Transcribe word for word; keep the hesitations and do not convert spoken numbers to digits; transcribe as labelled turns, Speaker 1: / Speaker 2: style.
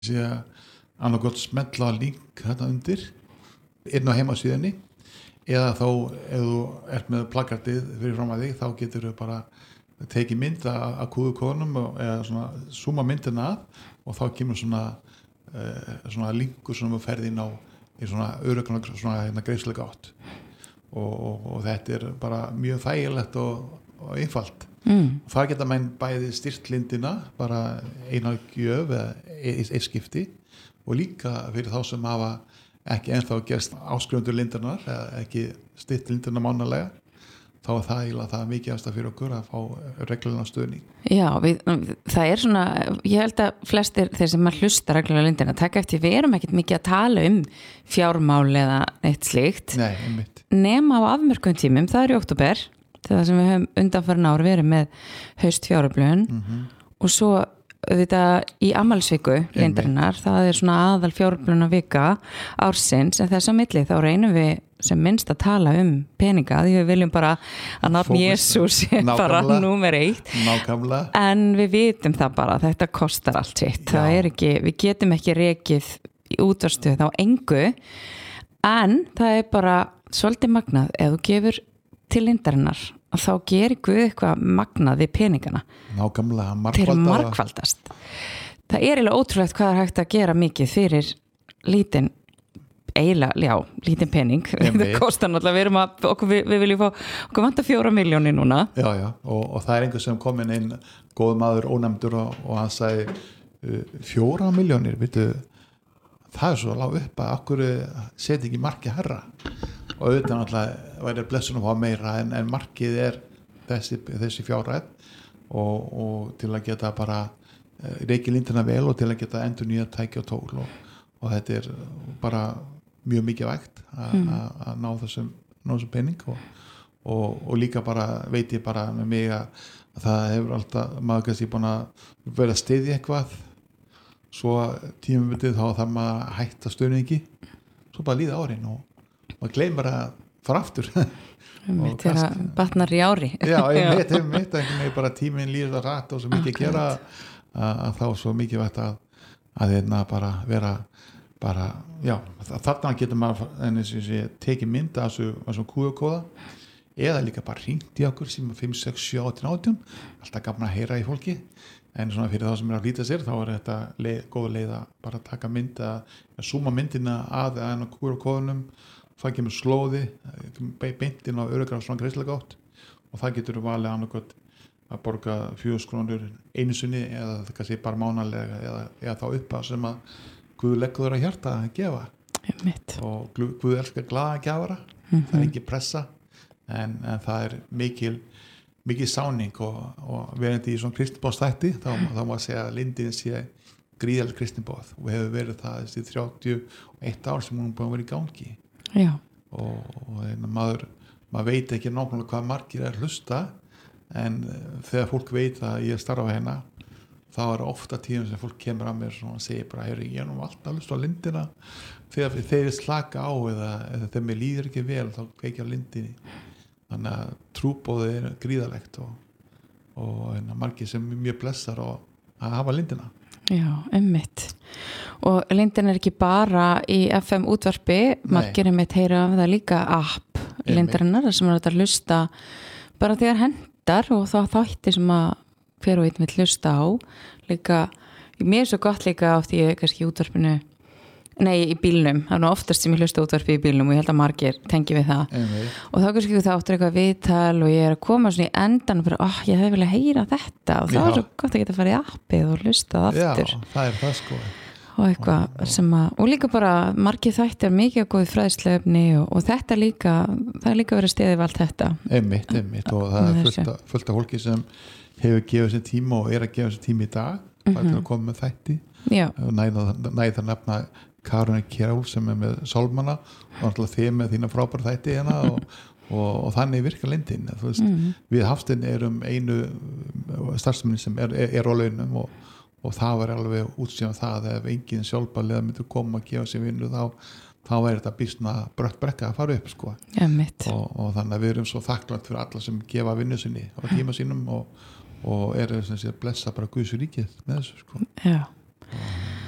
Speaker 1: sé annað gott smetla link þetta undir inn á heimasíðunni eða þá ef þú ert með plakatið fyrir fram að þig þá getur þú bara tekið mynd að kúðukonum eða svona zooma myndina að og þá kemur svona uh, svona linkur sem þú ferð inn á í svona öruglega svona hérna greiðslega átt og, og, og þetta er bara mjög þægilegt og, og einfalt mm. það geta menn bæði styrt lindina bara eina gjöf eða eitt skipti og líka fyrir þá sem hafa ekki ennþá gerst áskrifendur lindarnar eða ekki stytt lindarna mánalega þá er það eiginlega það mikilvægasta fyrir okkur að fá reglulega stuðning.
Speaker 2: Já, við, það er svona, ég held að flestir þeir sem maður hlusta reglulega lindina taka eftir, við erum ekkert mikið að tala um fjármál eða neitt slíkt.
Speaker 1: Nei, einmitt.
Speaker 2: Nema á afmörkum tímum, það er í október, það sem við höfum undanfarin ár verið með haust fjáröflun mm-hmm. og svo þetta í afmælisviku lindarinnar, það er svona aðal fjáröfluna vika ársins en þess að milli þá reynum við sem minnst að tala um peninga því við viljum bara að nafn Jesús er bara númer eitt
Speaker 1: nákvæmlega.
Speaker 2: En við vitum það bara þetta kostar allt sitt það er ekki, við getum ekki rekið í útvarstuð á engu en það er bara svolítið magnað ef þú gefur til lindarinnar að þá gerir Guð eitthvað magnað við peningana
Speaker 1: nákvæmlega,
Speaker 2: markvalda markvaldast það er eiginlega ótrúlegt hvað er hægt að gera mikið fyrir lítinn eiginlega, já, lítinn pening það kostar náttúrulega, við erum að okkur, við, við viljum fá, okkur vantar fjóra miljónir núna
Speaker 1: já, já, og, og það er einhver sem komin inn góð maður, ónefndur og, og hann sagði uh, fjóra miljónir, veitu það er svo lág upp að okkur seti ekki markið herra og auðvitað náttúrulega væri blessun að fá meira en, en markið er þessi, þessi fjárhæð og, og til að geta bara uh, reikið lindina vel og til að geta endur nýja tæki og tól og, og þetta er bara mjög mikið vægt að mm. ná þessum, ná þessum penning og, og, og líka bara veit ég bara með mig að, að það hefur alltaf maður kannski búin að vera að styðja eitthvað svo tímabundið þá þarf maður að hætta stuðningi svo bara líða árin og maður gleymar að fara aftur
Speaker 2: Mitt er að batnar í ári
Speaker 1: Já, ég veit, ég veit ekki bara tíminn líður það rætt og svo mikið að gera að, að þá svo mikið vægt að að þeirna bara vera bara, já, þarna getur maður en þess að ég teki mynd að þessu kúðukóða eða líka bara hringt í okkur sem fimm, sex, sjö, átta, átján alltaf gaman að heyra í fólki en svona fyrir þá sem er að líta sér þá er þetta leið, góð leið að bara taka mynd að, að zooma myndina að að kúðukóðunum það kemur slóði beintinn á öruggar svona greiðslega gátt og það getur valið annarkot að borga fjögur krónur einu sinni eða það kannski bara mánalega eða, eða þá upp að sem að Guð leggur þér að hjarta að gefa
Speaker 2: Einmitt.
Speaker 1: og Guð elskar glaða gjafara mm-hmm. það er ekki pressa en, en það er mikil mikil sáning og, og verandi í svona kristinbóðstætti þá, þá má segja að lindin sé gríðalega kristinbóð og hefur verið það þessi þrjátíu og eitt ár sem hún er búin að vera í gangi
Speaker 2: Já.
Speaker 1: og, og maður, maður veit ekki nákvæmlega hvað margir er hlusta en þegar fólk veit að ég starfa hérna þá er ofta tíðum sem fólk kemur að mér og segir bara, heyri, ég er nú alltaf lust á lindina þegar þeir slaka á eða, eða þegar mér líður ekki vel þá kveikja lindinni þannig að trúboðið er gríðalegt og, og margir sem mjög blessar að hafa lindina
Speaker 2: Já, einmitt og lindin er ekki bara í F M útvarpi margir einmitt heyra af það líka app lindarinnar sem er að hlusta bara þegar hendar og þá þætti sem að hver og einn vill hlusta á líka, mér er svo gott líka oft ég kannski í útvarpinu nei, í bílnum, það er nú oftast sem ég hlusta útvarpi í bílnum og ég held að margir tengi við það
Speaker 1: Einmitt.
Speaker 2: og þá kannski það áttur eitthvað viðtal og ég er að koma svona í endan og bara, oh, ég hefði viljað heyra þetta og það er svo gott að geta að fara í appið og hlusta aftur
Speaker 1: Já, það er það sko
Speaker 2: og eitthvað sem að, og líka bara margir þættir mikið að góði fræðslefni og, og þetta líka, það er líka verið stiðið allt þetta
Speaker 1: Einmitt, einmitt og það er fullt af, fullt af fólki sem hefur gefið sér tíma og er að gefa sér tíma í dag mm-hmm. bara til að koma með þætti og næði það nefna Karun Kjærúl sem er með Sálmana og alltaf þið með þína frábæra þætti hérna og, og, og þannig virkar lindin mm-hmm. við Hafstein erum einu starfsmenni sem er, er, er á launum og, og það var alveg útsýðan það ef enginn sjálfbælega myndir koma að gefa sér vinnu þá þá er þetta býstna brött brekka að fara upp sko. og, og þannig að við erum svo þakklátt fyrir alla sem gefa vinnu sinni á tíma sínum og og er sem sé að blessa bara Guðs ríkið með þessu sko.
Speaker 2: Já.
Speaker 1: Og,